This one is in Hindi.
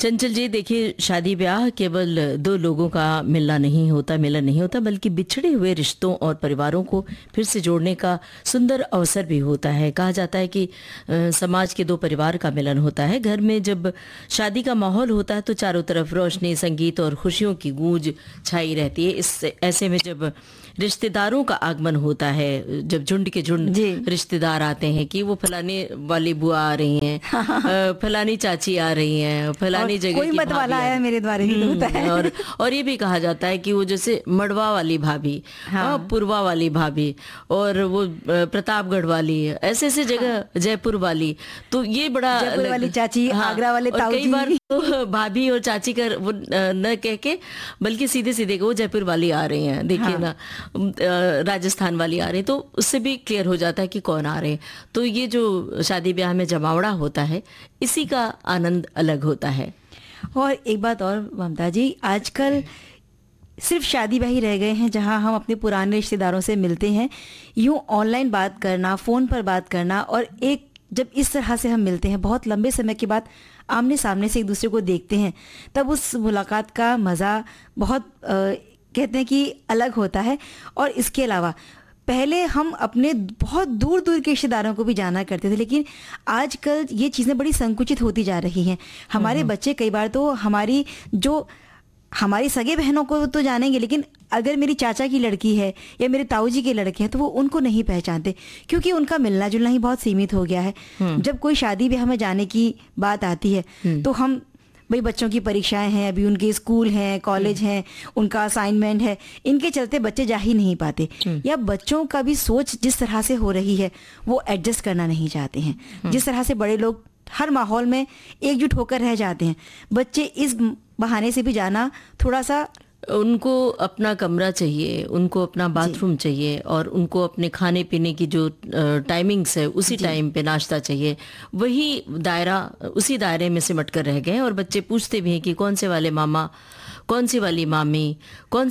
चंचल जी, देखिए, शादी ब्याह केवल दो लोगों का मिलना नहीं होता, मिलन नहीं होता, बल्कि बिछड़े हुए रिश्तों और परिवारों को फिर से जोड़ने का सुंदर अवसर भी होता है। कहा जाता है कि समाज के दो परिवार का मिलन होता है। घर में जब शादी का माहौल होता है तो चारों तरफ रोशनी, संगीत और खुशियों की गूंज छाई रहती है। इस ऐसे में जब रिश्तेदारों का आगमन होता है, जब झुंड के झुंड रिश्तेदार आते हैं कि वो फलाने वाली बुआ आ रही हैं, फलानी चाची आ रही हैं, फलानी जगह कोई की मत वाला आया मेरे द्वारे भी होता है। और ये भी कहा जाता है कि वो जैसे मड़वा वाली भाभी, पुरवा वाली भाभी, और वो प्रतापगढ़ वाली, ऐसे ऐसे जगह, जयपुर वाली, तो ये बड़ा जयपुर वाली चाची, आगरा वाले ताऊ जी। कई बार तो भाभी और चाची का वो न कह के बल्कि सीधे सीधे वो जयपुर वाली आ रही हैं, देखिए ना, राजस्थान वाली आ रही है, तो उससे भी क्लियर हो जाता है कि कौन आ रहे हैं। तो ये जो शादी ब्याह में जमावड़ा होता है, इसी का आनंद अलग होता है। और एक बात और ममता जी, आजकल सिर्फ शादी ब्याह ही रह गए हैं जहां हम अपने पुराने रिश्तेदारों से मिलते हैं। यूं ऑनलाइन बात करना, फोन पर बात करना, और एक जब इस तरह से हम मिलते हैं बहुत लंबे समय के बाद, आमने सामने से एक दूसरे को देखते हैं, तब उस मुलाकात का मज़ा बहुत कहते हैं कि अलग होता है। और इसके अलावा पहले हम अपने बहुत दूर दूर के रिश्तेदारों को भी जाना करते थे, लेकिन आजकल ये चीज़ें बड़ी संकुचित होती जा रही हैं। हमारे बच्चे कई बार तो हमारी सगे बहनों को तो जानेंगे, लेकिन अगर मेरी चाचा की लड़की है या मेरे ताऊ जी के लड़के हैं तो वो उनको नहीं पहचानते, क्योंकि उनका मिलना जुलना ही बहुत सीमित हो गया है। जब कोई शादी ब्याह में जाने की बात आती है तो हम भाई, बच्चों की परीक्षाएं हैं, अभी उनके स्कूल हैं, कॉलेज हैं, उनका असाइनमेंट है, इनके चलते बच्चे जा ही नहीं पाते, या बच्चों का भी सोच जिस तरह से हो रही है वो एडजस्ट करना नहीं चाहते हैं। जिस तरह से बड़े लोग हर माहौल में एकजुट होकर रह जाते हैं, बच्चे इस बहाने से भी जाना थोड़ा सा, उनको अपना कमरा चाहिए, उनको अपना बाथरूम चाहिए, और उनको अपने खाने पीने की जो टाइमिंग्स है उसी टाइम पे नाश्ता चाहिए। वही दायरा, उसी दायरे में सिमट कर रह गए। और बच्चे पूछते भी हैं कि कौन से वाले मामा, कौन सी वाली मामी, कौन